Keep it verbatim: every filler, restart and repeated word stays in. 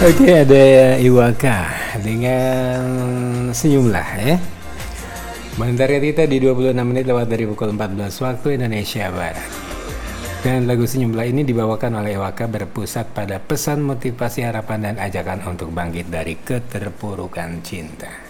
Oke, ada Iwaka dengan Senyumlah ya. Mentarget kita di dua puluh enam menit lewat dari pukul empat belas waktu Indonesia Barat. Dan lagu Senyumlah ini dibawakan oleh Iwaka berpusat pada pesan motivasi harapan dan ajakan untuk bangkit dari keterpurukan cinta.